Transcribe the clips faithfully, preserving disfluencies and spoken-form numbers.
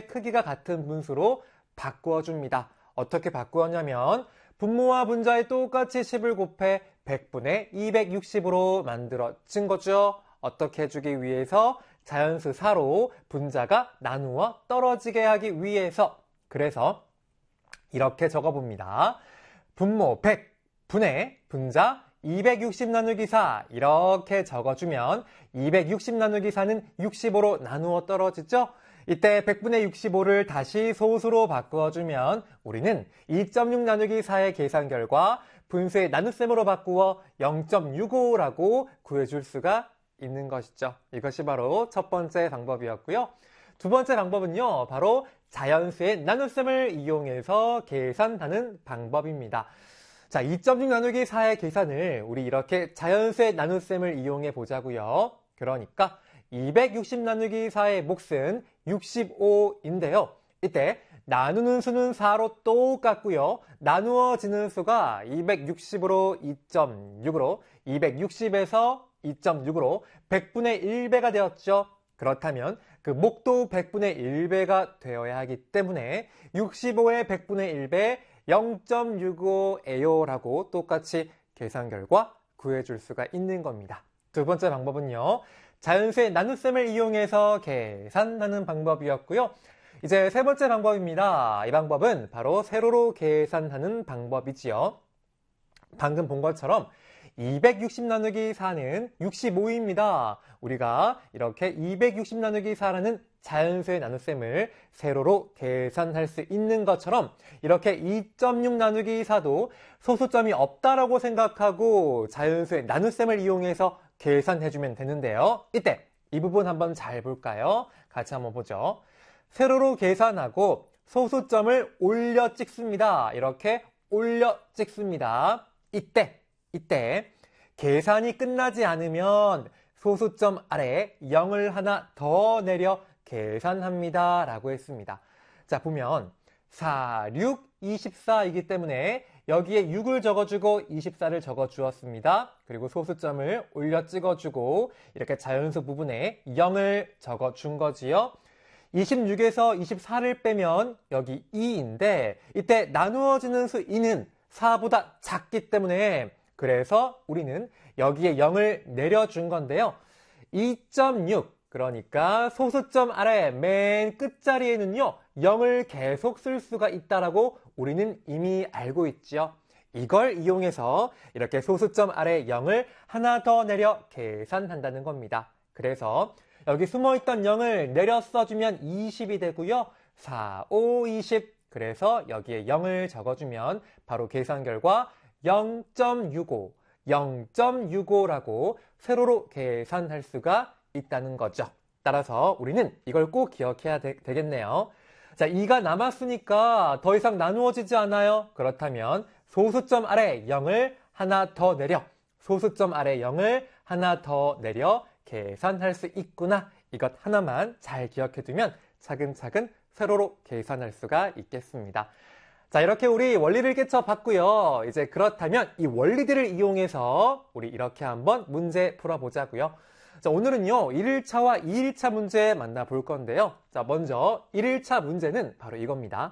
크기가 같은 분수로 바꾸어 줍니다. 어떻게 바꾸었냐면 분모와 분자에 똑같이 십을 곱해 백분의 이백육십으로 만들어진 거죠. 어떻게 해주기 위해서? 자연수 사로 분자가 나누어 떨어지게 하기 위해서. 그래서 이렇게 적어봅니다. 분모 백 분의 분자 이백육십 나누기 사 이렇게 적어주면 이백육십 나누기 사는 육십오로 나누어 떨어지죠? 이때 백분의 육십오를 다시 소수로 바꾸어주면 우리는 이 점 육 나누기 사의 계산 결과 분수의 나눗셈으로 바꾸어 영 점 육오라고 구해줄 수가 있는 것이죠. 이것이 바로 첫 번째 방법이었고요. 두 번째 방법은요, 바로 자연수의 나눗셈을 이용해서 계산하는 방법입니다. 자, 이 점 육 나누기 사의 계산을 우리 이렇게 자연수의 나눗셈을 이용해 보자고요. 그러니까 이백육십 나누기 사의 몫은 육십오인데요. 이때 나누는 수는 사로 똑같고요. 나누어지는 수가 이백육십으로 이 점 육으로 이백육십에서 이 점 육으로 백분의 일 배가 되었죠. 그렇다면 그 목도 백분의 일 배가 되어야 하기 때문에 육십오의 백분의 일 배 영 점 육오예요 라고 똑같이 계산 결과 구해줄 수가 있는 겁니다. 두 번째 방법은요, 자연수의 나눗셈을 이용해서 계산하는 방법이었고요. 이제 세 번째 방법입니다. 이 방법은 바로 세로로 계산하는 방법이지요. 방금 본 것처럼 이백육십 나누기 사는 육십오입니다. 우리가 이렇게 이백육십 나누기 사라는 자연수의 나눗셈을 세로로 계산할 수 있는 것처럼 이렇게 이 점 육 나누기 사도 소수점이 없다라고 생각하고 자연수의 나눗셈을 이용해서 계산해주면 되는데요. 이때 이 부분 한번 잘 볼까요? 같이 한번 보죠. 세로로 계산하고 소수점을 올려 찍습니다. 이렇게 올려 찍습니다. 이때, 이때 계산이 끝나지 않으면 소수점 아래에 영을 하나 더 내려 계산합니다. 라고 했습니다. 자, 보면 사, 육, 이십사이기 때문에 여기에 육을 적어주고 이십사를 적어주었습니다. 그리고 소수점을 올려 찍어주고 이렇게 자연수 부분에 영을 적어준 거지요. 이십육에서 이십사를 빼면 여기 이인데 이때 나누어지는 수 이는 사보다 작기 때문에 그래서 우리는 여기에 영을 내려준 건데요. 이 점 육, 그러니까 소수점 아래 맨 끝자리에는요, 영을 계속 쓸 수가 있다라고 우리는 이미 알고 있죠. 이걸 이용해서 이렇게 소수점 아래 영을 하나 더 내려 계산한다는 겁니다. 그래서 여기 숨어있던 영을 내려 써주면 이십이 되고요. 사, 오, 이십. 그래서 여기에 영을 적어주면 바로 계산 결과 영 점 육오, 영 점 육오라고 세로로 계산할 수가 있다는 거죠. 따라서 우리는 이걸 꼭 기억해야 되, 되겠네요. 자, 이가 남았으니까 더 이상 나누어지지 않아요. 그렇다면 소수점 아래 영을 하나 더 내려, 소수점 아래 영을 하나 더 내려 계산할 수 있구나. 이것 하나만 잘 기억해두면 차근차근 세로로 계산할 수가 있겠습니다. 자, 이렇게 우리 원리를 깨쳐봤고요. 이제 그렇다면 이 원리들을 이용해서 우리 이렇게 한번 문제 풀어보자고요. 자, 오늘은요, 일 일차와 이 일차 문제 만나볼 건데요. 자, 먼저 일 일차 문제는 바로 이겁니다.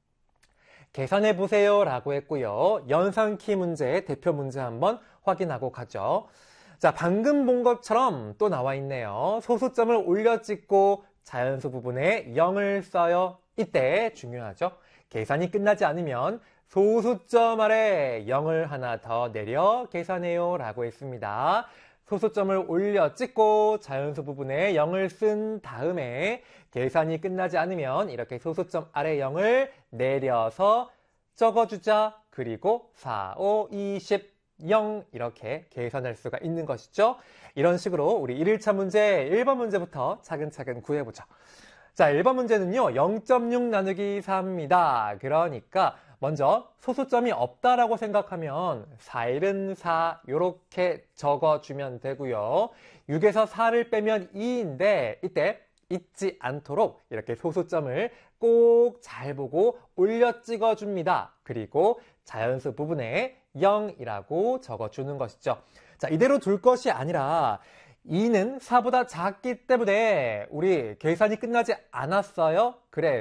계산해보세요 라고 했고요. 연산키 문제의 대표 문제 한번 확인하고 가죠. 자, 방금 본 것처럼 또 나와 있네요. 소수점을 올려 찍고 자연수 부분에 영을 써요. 이때 중요하죠. 계산이 끝나지 않으면 소수점 아래 영을 하나 더 내려 계산해요 라고 했습니다. 소수점을 올려 찍고 자연수 부분에 영을 쓴 다음에 계산이 끝나지 않으면 이렇게 소수점 아래 영을 내려서 적어주자. 그리고 사, 오, 이십, 영 이렇게 계산할 수가 있는 것이죠. 이런 식으로 우리 일 일차 문제 일 번 문제부터 차근차근 구해보죠. 자, 일 번 문제는요, 영 점 육 나누기 사입니다. 그러니까 먼저 소수점이 없다라고 생각하면 사일은 사 이렇게 적어주면 되고요. 육에서 사를 빼면 이인데 이때 잊지 않도록 이렇게 소수점을 꼭 잘 보고 올려 찍어줍니다. 그리고 자연수 부분에 영이라고 적어주는 것이죠. 자, 이대로 둘 것이 아니라 이는 사보다 작기 때문에 우리 계산이 끝나지 않았어요. 그래